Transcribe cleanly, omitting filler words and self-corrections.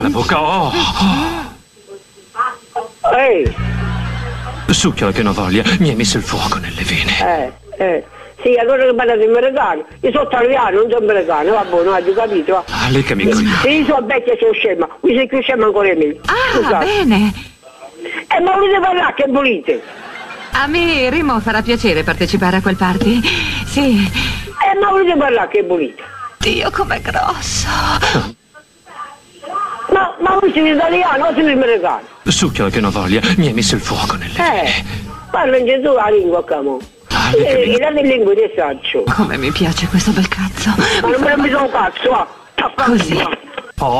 La bocca, oh! Ehi! Succhiola che non voglia, mi hai messo il fuoco nelle vene. Sì, allora che parlate americano? Io sono italiano, non sono americano, va buono, hai capito? Va? Ah, lei che mi coglione. Se io sono vecchia sono scema, qui sei più scema ancora me. Ah, Scusate. bene. Ma volete parlare, che volete? A me, Remo, farà piacere partecipare a quel party. Sì. Ma volete parlare, che volete? Dio, com'è grosso. Ma voi siete italiano o siete americano? Succhiola che non voglia, mi hai messo il fuoco nelle vene. Parla in Gesù la lingua, camo. Ah, lei che mi... E la lingua di saccio. Come mi piace questo bel cazzo. Ma non me ne mi sono cazzo, va. Così.